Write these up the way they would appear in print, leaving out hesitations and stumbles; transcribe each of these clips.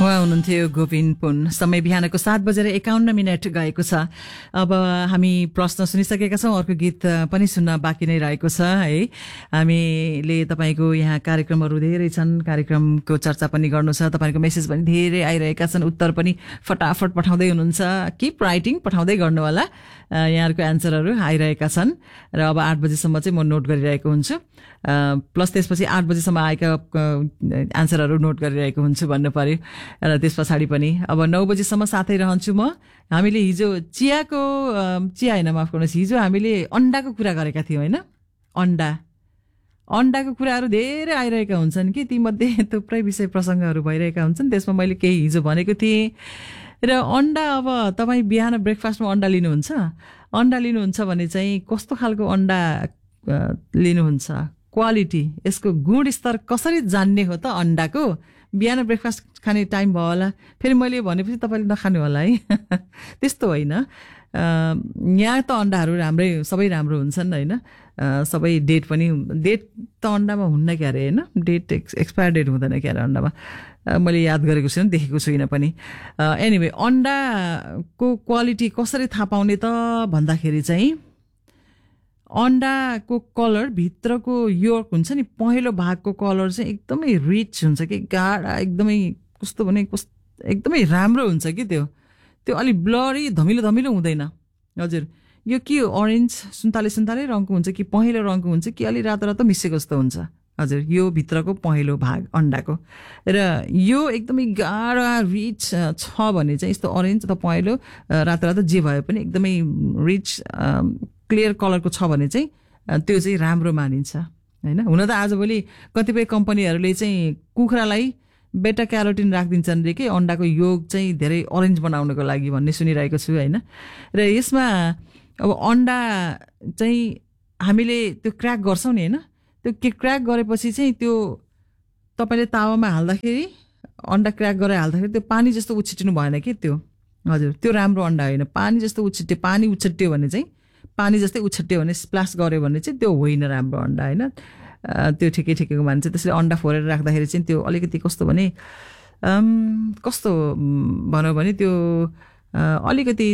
उहाँ हुनुहुन्थ्यो गोविन्द पुन। समय बिहानको 7:51 गएको छ। अब हामी प्रश्न सुनिसकेका छौँ, अर्को गीत पनि सुन्न बाँकी नै रहेको छ है। हामीले तपाईँको यहाँ कार्यक्रमहरू धेरै छन्, कार्यक्रमको चर्चा पनि गर्नु छ, तपाईँको मेसेज पनि धेरै आइरहेका छन्, उत्तर पनि फटाफट पठाउँदै हुनुहुन्छ। किप राइटिङ, पठाउँदै गर्नु होला, यहाँहरूको एन्सरहरू आइरहेका छन् र अब 8 बजेसम्म चाहिँ म नोट गरिरहेको हुन्छु, प्लस त्यसपछि 8 बजेसम्म आएका एन्सरहरू नोट गरिरहेको हुन्छु भन्नु पर्यो। र त्यस पछाडि पनि अब 9 बजेसम्म साथै रहन्छु म। हामीले हिजो चिया होइन, माफ गर्नुहोस्, हिजो हामीले अन्डाको कुरा गरेका थियौँ होइन। अन्डाको कुराहरू धेरै आइरहेका हुन्छन् कि, तीमध्ये थुप्रै विषय प्रसङ्गहरू भइरहेका हुन्छन्। त्यसमा मैले केही हिजो भनेको थिएँ। र अन्डा, अब तपाईँ बिहान ब्रेकफास्टमा अन्डा लिनुहुन्छ भने चाहिँ कस्तो खालको अन्डा लिनुहुन्छ, क्वालिटी, यसको गुणस्तर कसरी जान्ने हो त अन्डाको? बिहान ब्रेकफास्ट खाने टाइम भयो होला, फेरि मैले भनेपछि तपाईँले नखानु होला है। त्यस्तो होइन, यहाँ त अन्डाहरू सबै राम्रो हुन्छन् होइन। सबै डेट त अन्डामा हुन्न क्या अरे होइन, डेट एक्सपायर डेट हुँदैन क्या अरे अन्डामा, मैले याद गरेको छुइनँ, देखेको छुइनँ पनि। एनिवे, अन्डाको क्वालिटी कसरी थाहा पाउने त भन्दाखेरि चाहिँ अन्डाको कलर, भित्रको योर्क हुन्छ नि, पहेँलो भागको कलर चाहिँ एकदमै रिच हुन्छ कि, गाढा, एकदमै कस्तो भने एकदमै राम्रो हुन्छ कि त्यो अलि ब्लरी धमिलो हुँदैन। हजुर, यो के हो, अरेन्ज सुन्तले रङको हुन्छ कि पहेँलो रङको हुन्छ कि अलि रातो मिसेको जस्तो हुन्छ। हजुर, यो भित्रको पहेँलो भाग अन्डाको, र यो एकदमै गाढा रिच छ भने चाहिँ, यस्तो अरेन्ज अथवा पहेँलो रातो जे भए पनि एकदमै रिच क्लियर कलरको छ भने चाहिँ त्यो चाहिँ राम्रो मानिन्छ होइन। हुन त आजभोलि कतिपय कम्पनीहरूले चाहिँ कुखुरालाई बेटा क्यारोटिन राखिदिन्छन् रे कि अन्डाको योग चाहिँ धेरै अरेन्ज बनाउनको लागि भन्ने सुनिरहेको छु होइन। र यसमा अब अन्डा चाहिँ हामीले त्यो क्र्याक गर्छौँ नि होइन, त्यो क्र्याक गरेपछि चाहिँ त्यो तपाईँले तावामा हाल्दाखेरि, अन्डा क्र्याक गरेर हाल्दाखेरि त्यो पानी जस्तो उछिटिनु भएन कि त्यो। हजुर, त्यो राम्रो अन्डा होइन। पानी जस्तो पानी उछिट्यो भने चाहिँ, पानी जस्तै उछट्यो भने, स्प्लास गऱ्यो भने चाहिँ त्यो होइन राम्रो अन्डा होइन। त्यो ठिकैको मान्छ। त्यसले अन्डा फोरेर राख्दाखेरि चाहिँ त्यो अलिकति कस्तो भने, कस्तो भनौँ भने त्यो अलिकति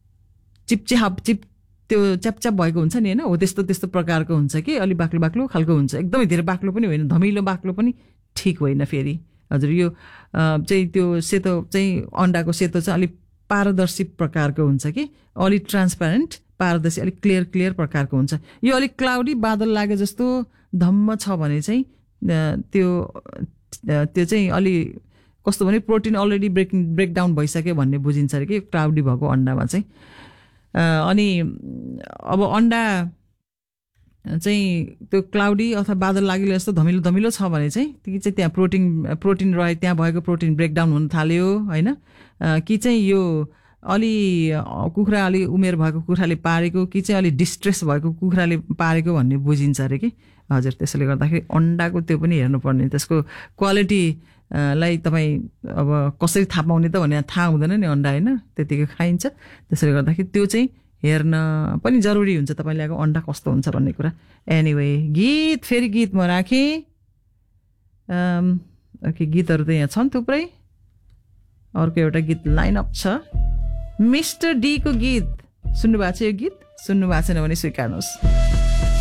त्यो च्यापच्याप भएको हुन्छ नि होइन, हो त्यस्तो प्रकारको हुन्छ कि, अलि बाक्लो खालको हुन्छ। एकदमै धेरै बाक्लो पनि होइन, धमिलो बाक्लो पनि ठिक होइन फेरि। हजुर, यो चाहिँ त्यो सेतो चाहिँ अन्डाको सेतो चाहिँ अलिक पारदर्शी प्रकारको हुन्छ कि, अलिक ट्रान्सप्यारेन्ट, पारदर्शी, अलिक क्लियर प्रकारको हुन्छ। यो अलिक क्लाउडी, बादल लागे जस्तो धम्म छ भने चाहिँ त्यो चाहिँ अलि कस्तो भने प्रोटिन अलरेडी ब्रेकडाउन भइसक्यो भन्ने बुझिन्छ अरे कि क्लाउडी भएको अन्डामा चाहिँ। अनि अब अन्डा चाहिँ त्यो क्लाउडी अथवा बादल लागिले जस्तो धमिलो छ भने चाहिँ त्यहाँ प्रोटिन रहे, त्यहाँ भएको प्रोटिन ब्रेकडाउन हुन थाल्यो होइन, कि चाहिँ यो अलि कुखुरा अलि उमेर भएको कुखुराले पारेको, कि चाहिँ अलि डिस्ट्रेस भएको कुखुराले पारेको भन्ने बुझिन्छ अरे कि। हजुर, त्यसैले गर्दाखेरि अन्डाको त्यो पनि हेर्नुपर्ने, त्यसको क्वालिटी लाई तपाईँ अब कसरी थाहा पाउने त भने थाहा हुँदैन नि अन्डा होइन, त्यतिकै खाइन्छ। त्यसैले गर्दाखेरि त्यो चाहिँ हेर्न पनि जरुरी हुन्छ, तपाईँले अब अन्डा कस्तो हुन्छ भन्ने कुरा। एनिवे, फेरि गीत म राखेँ। ओके, गीतहरू त यहाँ छन् थुप्रै। अर्को एउटा गीत लाइनअप छ, मिस्टर डी को गीत। सुन्नु भएको छ यो गीत? सुन्नु भएको छैन भने स्वीकार्नुहोस्।